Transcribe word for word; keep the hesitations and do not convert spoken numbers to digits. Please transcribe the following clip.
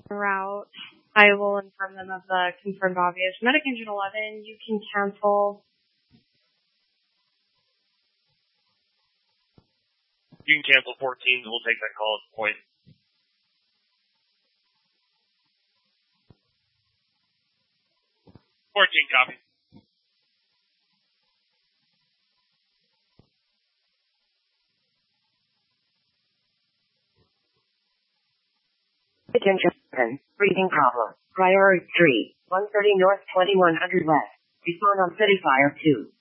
route. I will inform them of the confirmed obvious. Medic Engine eleven, you can cancel. You can cancel fourteen, we'll take that call at the point. fourteen, copy. Attention, breathing problem. Priority three, one thirty north, twenty-one hundred west. Respond on City Fire two.